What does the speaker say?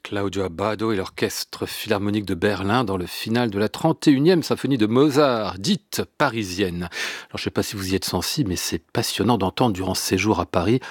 Claudio Abbado et l'Orchestre Philharmonique de Berlin dans le final de la 31e symphonie de Mozart, dite parisienne. Alors, je ne sais pas si vous y êtes sensible, mais c'est passionnant d'entendre durant ce séjour à Paris